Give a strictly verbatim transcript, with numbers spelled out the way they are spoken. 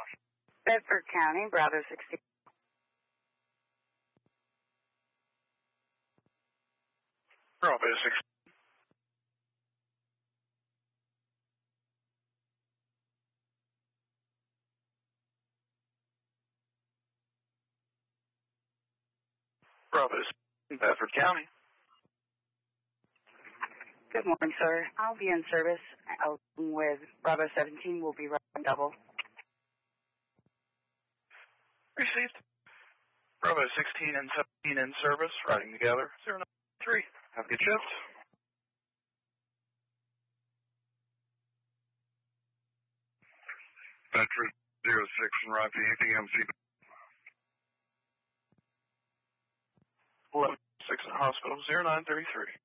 Bedford County, Bravo sixteen. Bravo sixteen. Bravo sixteen, Bedford County. Good morning, sir. I'll be in service along with Bravo seventeen. We'll be running double. Received. Bravo sixteen and seventeen in service, riding together. zero nine three. Have a good shift. Bedford zero six and Rocky A P M C. eleven six in the hospital, zero nine three three.